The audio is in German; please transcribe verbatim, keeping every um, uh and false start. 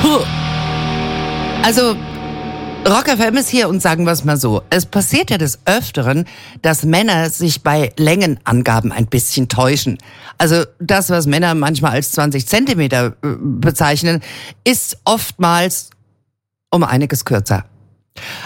Puh. Also, Rock F M ist hier und sagen wir es mal so. Es passiert ja des Öfteren, dass Männer sich bei Längenangaben ein bisschen täuschen. Also das, was Männer manchmal als zwanzig Zentimeter bezeichnen, ist oftmals um einiges kürzer.